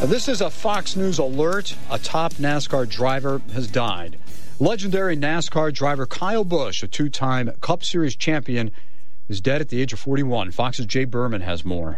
This is a Fox News alert. A top NASCAR driver has died. Legendary NASCAR driver Kyle Busch, a two-time Cup Series champion, is dead at the age of 41. Fox's Jay Berman has more.